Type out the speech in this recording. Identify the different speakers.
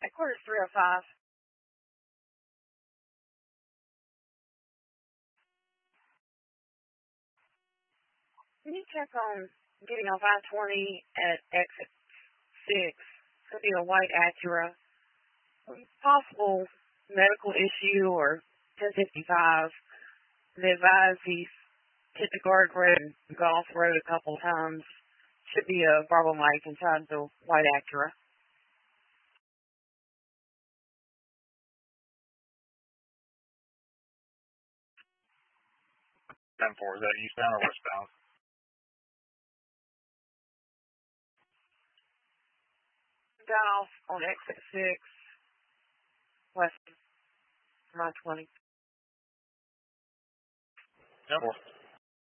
Speaker 1: Headquarters 305. Can you check on getting off I-20 at exit 6? It's going to be a white Acura. Possible medical issue or 1055. They advise he's hit the guardrail and gone off the road a couple times. Should be a problem light inside the white Acura.
Speaker 2: 10-4, is that eastbound or westbound?
Speaker 1: Got off on exit 6, west from I-20.
Speaker 2: 10-4.